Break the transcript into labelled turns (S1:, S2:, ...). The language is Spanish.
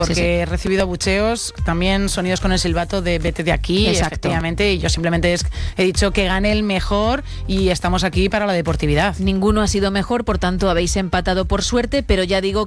S1: Porque he recibido abucheos, también sonidos con el silbato de vete de aquí, efectivamente, y yo simplemente he dicho que gane el mejor y estamos aquí para la deportividad.
S2: Ninguno ha sido mejor, por tanto habéis empatado por suerte, pero ya digo